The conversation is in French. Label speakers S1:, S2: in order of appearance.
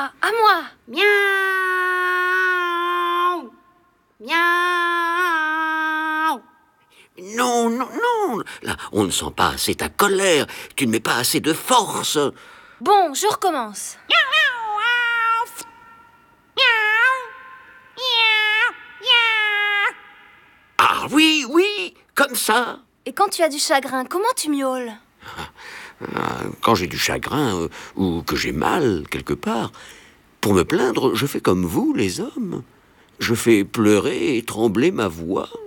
S1: moi, à moi.
S2: Miaou. Miaou.
S3: Non, non, non. Là, on ne sent pas assez ta colère. Tu ne mets pas assez de force.
S1: Bon, je recommence.
S3: Ah oui, oui, comme ça.
S1: Et quand tu as du chagrin, comment tu miaules?
S3: Quand j'ai du chagrin ou que j'ai mal quelque part, pour me plaindre, je fais comme vous, les hommes. Je fais pleurer et trembler ma voix.